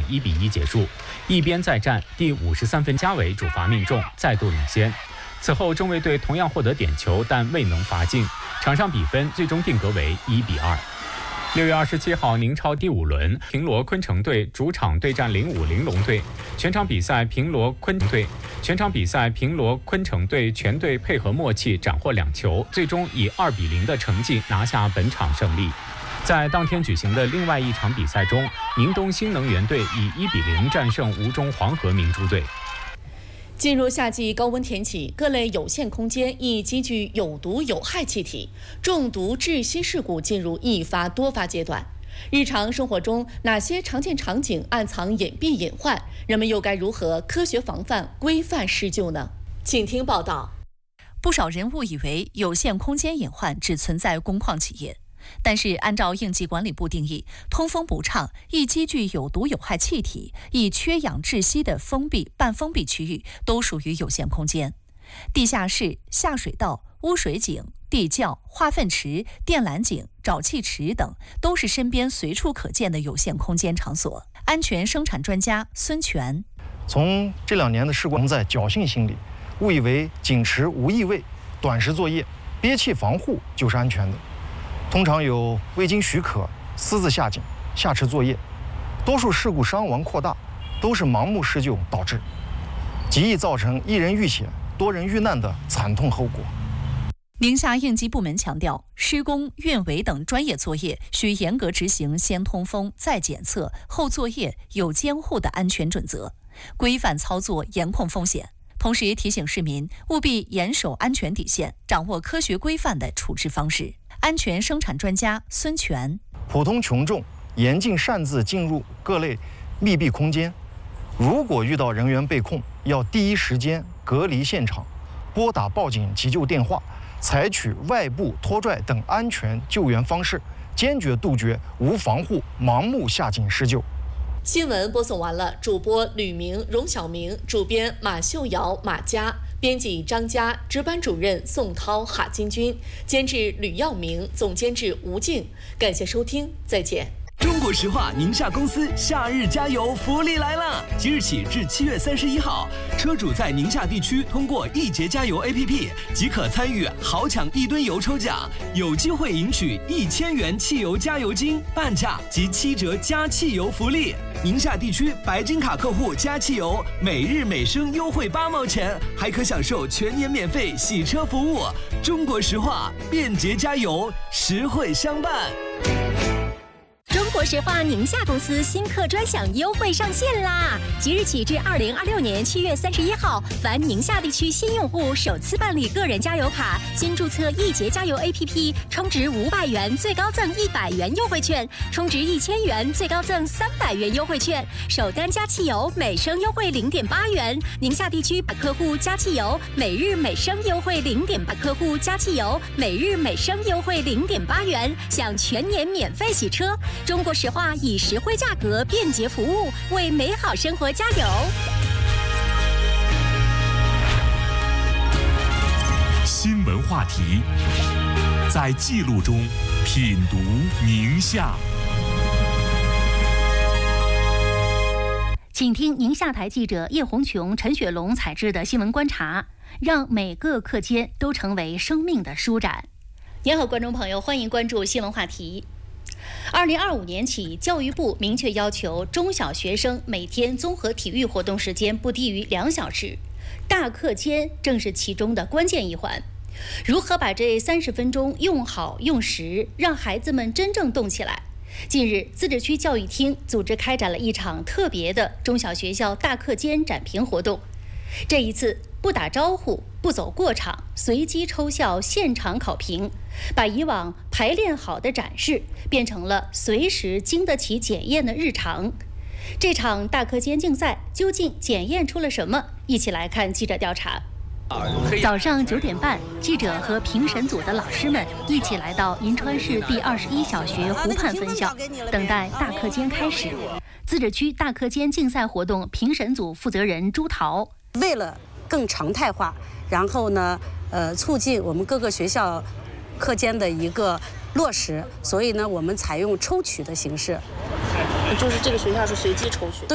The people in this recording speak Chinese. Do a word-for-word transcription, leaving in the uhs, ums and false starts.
一比一结束。一边再战，第五十三分，加维主罚命中，再度领先。此后，中卫队同样获得点球，但未能罚进，场上比分最终定格为一比二。六月二十七号，宁超第五轮，平罗昆城队主场对战零五玲珑队。全场比赛，平罗昆城队全场比赛平罗昆城队全队配合默契，斩获两球，最终以二比零的成绩拿下本场胜利。在当天举行的另外一场比赛中，宁东新能源队以一比零战胜吴中黄河明珠队。 进入夏季高温天气，各类有限空间易积聚有毒有害气体，中毒窒息事故进入易发多发阶段。日常生活中，哪些常见场景暗藏隐蔽隐患？人们又该如何科学防范、规范施救呢？请听报道。 不少人误以为有限空间隐患只存在工矿企业。但是，按照应急管理部定义，通风不畅、易积聚有毒有害气体、易缺氧窒息的封闭、半封闭区域都属于有限空间。地下室、下水道、污水井、地窖、化粪池、电缆井、沼气池等，都是身边随处可见的有限空间场所。安全生产专家孙权： 从这两年的事故，在侥幸心理，误以为仅持无异味、短时作业、憋气防护就是安全的。通常有未经许可私自下井、下池作业，多数事故伤亡扩大，都是盲目施救导致，极易造成一人遇险、多人遇难的惨痛后果。 宁夏应急部门强调，施工、运维等专业作业需严格执行先通风、再检测、后作业、有监护的安全准则，规范操作，严控风险。同时提醒市民务必严守安全底线，掌握科学规范的处置方式。安全生产专家孙权： 普通群众严禁擅自进入各类密闭空间，如果遇到人员被控，要第一时间隔离现场，拨打报警急救电话，采取外部拖拽等安全救援方式，坚决杜绝无防护、盲目下井施救。 新闻播送完了，主播吕明、荣晓明，主编马秀瑶、马佳，编辑张佳，值班主任宋涛、哈金军，监制吕耀明，总监制吴静。感谢收听，再见。 中国石化宁夏公司夏日加油福利来了！即日起至七月三十一号，车主在宁夏地区通过易捷加油 A P P 即可参与豪抢一吨油抽奖，有机会赢取一千元汽油加油金、半价及七折加汽油福利。宁夏地区白金卡客户加汽油，每日每升优惠八毛钱，还可享受全年免费洗车服务。中国石化，便捷加油，实惠相伴。 中国石化宁夏公司新客专享优惠上线啦！即日起至二零二六年七月三十一号，凡宁夏地区新用户首次办理个人加油卡，新注册易捷加油 A P P， 充值五百元最高赠一百元优惠券，充值一千元最高赠三百元优惠券，首单加汽油每升优惠零点八元。宁夏地区客户加汽油每日每升优惠零点八，客户加汽油每日每升优惠零点八元，享全年免费洗车。中国石化以实惠价格、便捷服务，为美好生活加油。 新闻话题，在记录中品读宁夏。 请听宁夏台记者叶红琼、陈雪龙采制的新闻观察，让每个课间都成为生命的舒展。您好，观众朋友，欢迎关注新闻话题。二零二五年起，教育部明确要求中小学生每天综合体育活动时间不低于两小时，大课间正是其中的关键一环。如何把这三十分钟用好用实，让孩子们真正动起来？近日，自治区教育厅组织开展了一场特别的中小学校大课间展评活动。这一次，不打招呼，不走过场，随机抽校现场考评，把以往排练好的展示变成了随时经得起检验的日常。这场大课间竞赛究竟检验出了什么？一起来看记者调查。早上九点半，记者和评审组的老师们一起来到银川市第二十一小学湖畔分校，等待大课间开始。自治区大课间竞赛活动评审组负责人朱桃： 为了更常态化，然后呢，呃，促进我们各个学校课间的一个落实，所以呢，我们采用抽取的形式。 就是这个学校是随机抽取。对。